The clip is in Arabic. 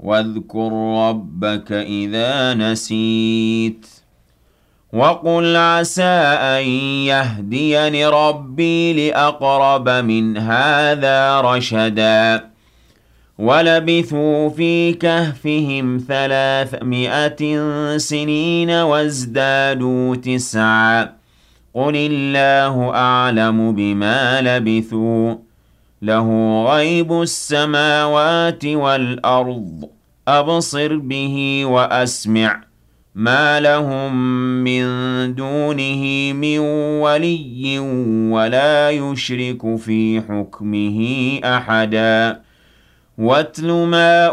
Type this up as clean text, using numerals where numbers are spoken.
واذكر ربك إذا نسيت وقل عسى أن يهديني ربي لأقرب من هذا رشدا ولبثوا في كهفهم 300 سنين وازدادوا 9 قل الله أعلم بما لبثوا له غيب السماوات والأرض أبصر به وأسمع ما لهم من دونه من ولي ولا يشرك في حكمه أحدا واتل ما